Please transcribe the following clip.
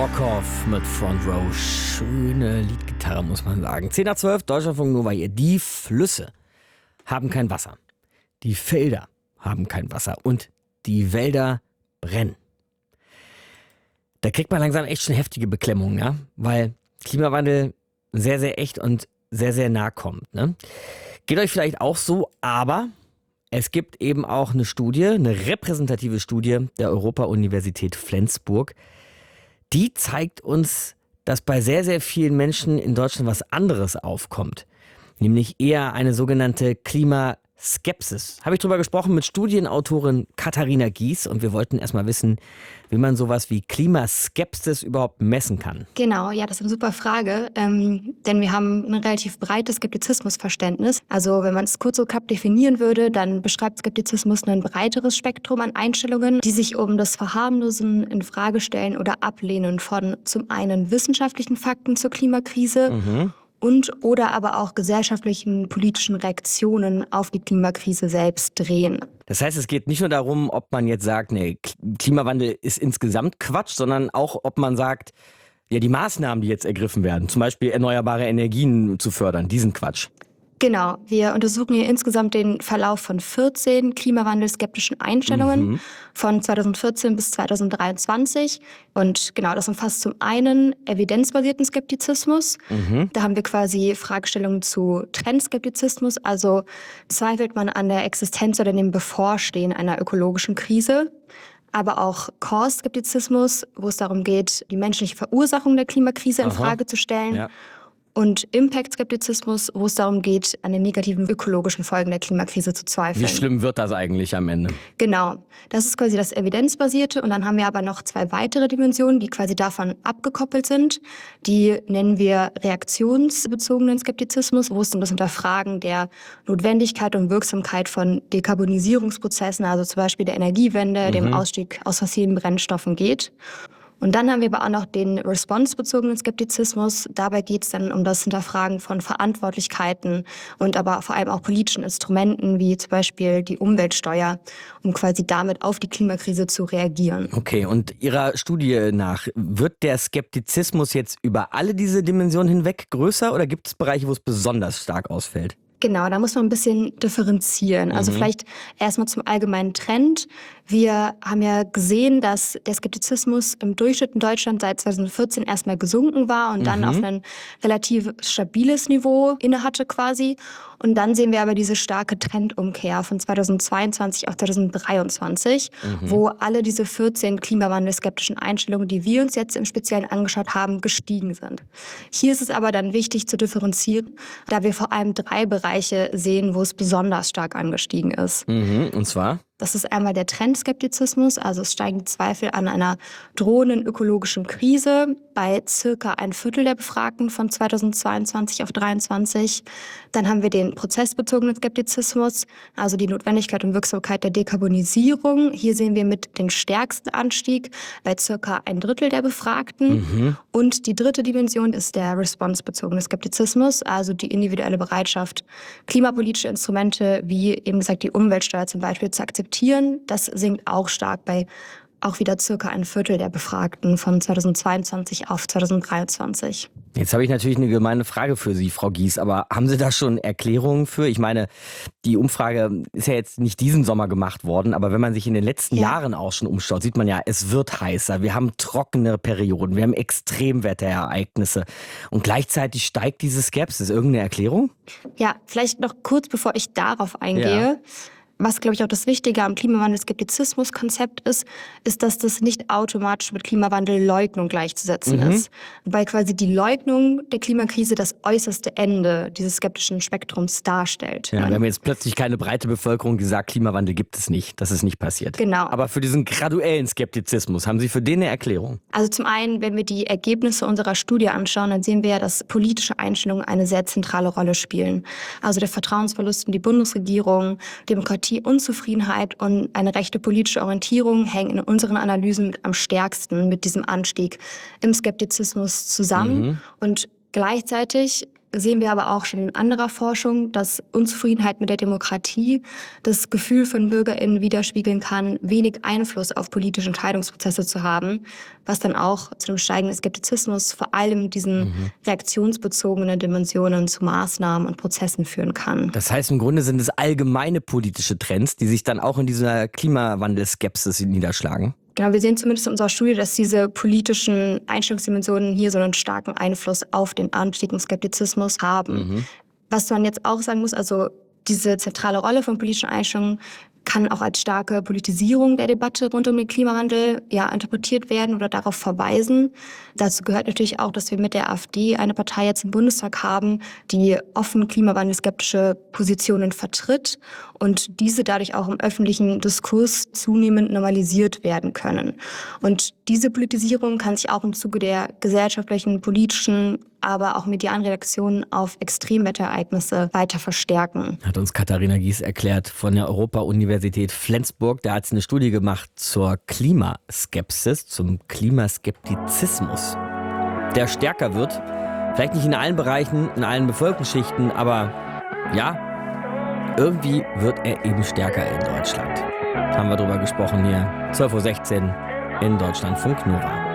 Brockhoff mit Front Row. Schöne Leadgitarre, muss man sagen. 10 nach 12, Deutschlandfunk Nova hier. Die Flüsse haben kein Wasser. Die Felder haben kein Wasser. Und die Wälder brennen. Da kriegt man langsam echt schon heftige Beklemmungen, ja? Weil Klimawandel sehr, sehr echt und sehr, sehr nah kommt. Ne? Geht euch vielleicht auch so, aber es gibt eben auch eine Studie, eine repräsentative Studie der Europa-Universität Flensburg. Die zeigt uns, dass bei sehr, sehr vielen Menschen in Deutschland was anderes aufkommt. Nämlich eher eine sogenannte Klimaskepsis. Habe ich drüber gesprochen mit Studienautorin Katharina Gies und wir wollten erstmal wissen, wie man sowas wie Klimaskepsis überhaupt messen kann. Genau, ja, das ist eine super Frage, denn wir haben ein relativ breites Skeptizismusverständnis. Also wenn man es kurz und knapp definieren würde, dann beschreibt Skeptizismus ein breiteres Spektrum an Einstellungen, die sich um das Verharmlosen, Infragestellen oder Ablehnen von zum einen wissenschaftlichen Fakten zur Klimakrise und oder aber auch gesellschaftlichen, politischen Reaktionen auf die Klimakrise selbst drehen. Das heißt, es geht nicht nur darum, ob man jetzt sagt, nee, Klimawandel ist insgesamt Quatsch, sondern auch, ob man sagt, ja, die Maßnahmen, die jetzt ergriffen werden, zum Beispiel erneuerbare Energien zu fördern, die sind Quatsch. Genau, wir untersuchen hier insgesamt den Verlauf von 14 klimawandelskeptischen Einstellungen von 2014 bis 2023. Und genau, das umfasst zum einen evidenzbasierten Skeptizismus. Da haben wir quasi Fragestellungen zu Trendskeptizismus, also zweifelt man an der Existenz oder dem Bevorstehen einer ökologischen Krise. Aber auch Cause-Skeptizismus, wo es darum geht, die menschliche Verursachung der Klimakrise in Frage zu stellen. Ja. Und Impact-Skeptizismus, wo es darum geht, an den negativen ökologischen Folgen der Klimakrise zu zweifeln. Wie schlimm wird das eigentlich am Ende? Genau, das ist quasi das Evidenzbasierte. Und dann haben wir aber noch zwei weitere Dimensionen, die quasi davon abgekoppelt sind. Die nennen wir reaktionsbezogenen Skeptizismus, wo es um das Hinterfragen der Notwendigkeit und Wirksamkeit von Dekarbonisierungsprozessen, also zum Beispiel der Energiewende, dem Ausstieg aus fossilen Brennstoffen geht. Und dann haben wir aber auch noch den response-bezogenen Skeptizismus. Dabei geht es dann um das Hinterfragen von Verantwortlichkeiten und aber vor allem auch politischen Instrumenten, wie zum Beispiel die Umweltsteuer, um quasi damit auf die Klimakrise zu reagieren. Okay, und Ihrer Studie nach, wird der Skeptizismus jetzt über alle diese Dimensionen hinweg größer oder gibt es Bereiche, wo es besonders stark ausfällt? Genau, da muss man ein bisschen differenzieren. Also vielleicht erstmal zum allgemeinen Trend. Wir haben ja gesehen, dass der Skeptizismus im Durchschnitt in Deutschland seit 2014 erstmal gesunken war und dann auf ein relativ stabiles Niveau innehatte quasi. Und dann sehen wir aber diese starke Trendumkehr von 2022 auf 2023, wo alle diese 14 klimawandelskeptischen Einstellungen, die wir uns jetzt im Speziellen angeschaut haben, gestiegen sind. Hier ist es aber dann wichtig zu differenzieren, da wir vor allem 3 Bereiche sehen, wo es besonders stark angestiegen ist. Und zwar? Das ist einmal der Trendskeptizismus, also es steigen die Zweifel an einer drohenden ökologischen Krise bei circa 1/4 der Befragten von 2022 auf 2023. Dann haben wir den prozessbezogenen Skeptizismus, also die Notwendigkeit und Wirksamkeit der Dekarbonisierung. Hier sehen wir mit den stärksten Anstieg bei circa 1/3 der Befragten. Und die dritte Dimension ist der response-bezogene Skeptizismus, also die individuelle Bereitschaft, klimapolitische Instrumente wie eben gesagt die Umweltsteuer zum Beispiel zu akzeptieren. Das sinkt auch stark bei auch wieder circa 1/4 der Befragten von 2022 auf 2023. Jetzt habe ich natürlich eine gemeine Frage für Sie, Frau Gies, aber haben Sie da schon Erklärungen für? Ich meine, die Umfrage ist ja jetzt nicht diesen Sommer gemacht worden, aber wenn man sich in den letzten Jahren auch schon umschaut, sieht man ja, es wird heißer, wir haben trockene Perioden, wir haben Extremwetterereignisse und gleichzeitig steigt diese Skepsis. Irgendeine Erklärung? Ja, vielleicht noch kurz, bevor ich darauf eingehe. Was, glaube ich, auch das Wichtige am Klimawandel-Skeptizismus-Konzept ist, dass das nicht automatisch mit Klimawandel-Leugnung gleichzusetzen ist. Weil quasi die Leugnung der Klimakrise das äußerste Ende dieses skeptischen Spektrums darstellt. Ja, wir haben jetzt plötzlich keine breite Bevölkerung, die sagt, Klimawandel gibt es nicht, das ist nicht passiert. Genau. Aber für diesen graduellen Skeptizismus, haben Sie für den eine Erklärung? Also zum einen, wenn wir die Ergebnisse unserer Studie anschauen, dann sehen wir ja, dass politische Einstellungen eine sehr zentrale Rolle spielen. Also der Vertrauensverlust in die Bundesregierung, Demokratie, Unzufriedenheit und eine rechte politische Orientierung hängen in unseren Analysen am stärksten mit diesem Anstieg im Skeptizismus zusammen. Und gleichzeitig sehen wir aber auch schon in anderer Forschung, dass Unzufriedenheit mit der Demokratie das Gefühl von BürgerInnen widerspiegeln kann, wenig Einfluss auf politische Entscheidungsprozesse zu haben, was dann auch zu einem steigenden Skeptizismus, vor allem diesen reaktionsbezogenen Dimensionen zu Maßnahmen und Prozessen führen kann. Das heißt, im Grunde sind es allgemeine politische Trends, die sich dann auch in dieser Klimawandelskepsis niederschlagen. Genau, wir sehen zumindest in unserer Studie, dass diese politischen Einstellungsdimensionen hier so einen starken Einfluss auf den Anstieg im Skeptizismus haben. Was man jetzt auch sagen muss, also diese zentrale Rolle von politischen Einstellungen kann auch als starke Politisierung der Debatte rund um den Klimawandel interpretiert werden oder darauf verweisen. Dazu gehört natürlich auch, dass wir mit der AfD eine Partei jetzt im Bundestag haben, die offen klimawandelskeptische Positionen vertritt und diese dadurch auch im öffentlichen Diskurs zunehmend normalisiert werden können. Und diese Politisierung kann sich auch im Zuge der gesellschaftlichen, politischen, aber auch medialen Reaktionen auf Extremwetterereignisse weiter verstärken. Hat uns Katharina Gies erklärt von der Europa-Universität Flensburg. Da hat sie eine Studie gemacht zur Klimaskepsis, zum Klimaskeptizismus, der stärker wird. Vielleicht nicht in allen Bereichen, in allen Bevölkerungsschichten, aber ja, irgendwie wird er eben stärker in Deutschland. Haben wir drüber gesprochen hier, 12:16 Uhr in Deutschlandfunk Nova.